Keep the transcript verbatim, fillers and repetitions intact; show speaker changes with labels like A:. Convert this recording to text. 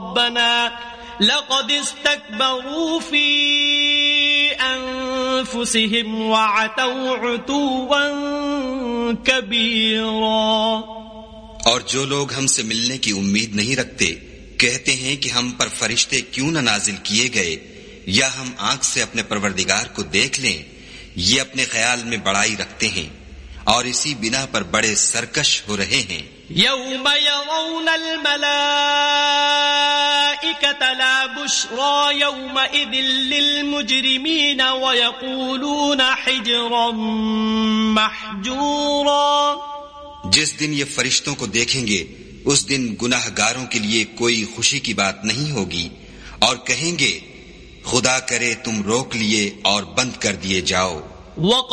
A: रब्बना लक़द इस्तकबरू फी अनफुसिहिम वअतौ उतुव्वन कबीरा।
B: और जो लोग हमसे मिलने की उम्मीद नहीं रखते कहते हैं कि हम पर फरिश्ते क्यों न नाजिल किए गए या हम आंख से अपने परवरदिगार को देख लें। ये अपने ख्याल में बड़ाई रखते हैं और इसी बिना पर बड़े सरकश हो रहे हैं।
A: यौम यरौनल मलाइकता ला बुश्रा यौमइज़िन लिल मुजरिमीन व यक़ूलून हिज्रन महजूरा।
B: जिस दिन ये फरिश्तों को देखेंगे उस दिन गुनाहगारों के लिए कोई खुशी की बात नहीं होगी और कहेंगे खुदा करे तुम रोक लिए और बंद कर दिए जाओ।